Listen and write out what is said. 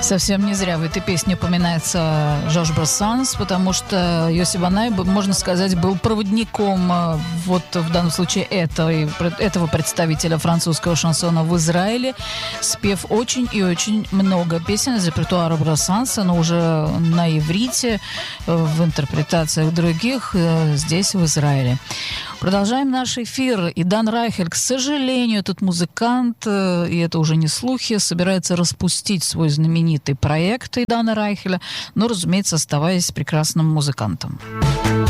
Совсем не зря в этой песне упоминается Жорж Брассанс, потому что Йоси Банай, можно сказать, был проводником вот в данном случае этого представителя французского шансона в Израиле, спев очень и очень много песен из репертуара Брассанса, но уже на иврите, в интерпретациях других здесь, в Израиле. Продолжаем наш эфир. Идан Райхель, к сожалению, этот музыкант, и это уже не слухи, собирается распустить свой знаменитый проект Идана Райхеля, но, разумеется, оставаясь прекрасным музыкантом.